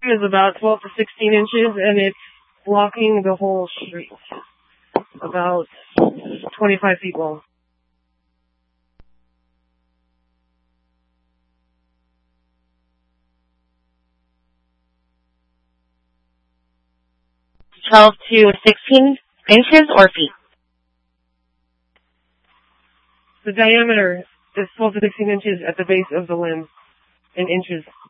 is about 12 to 16 inches, and it's blocking the whole street. About 25 feet long. 12 to 16 inches or feet? The diameter is 12 to 16 inches at the base of the limb in inches.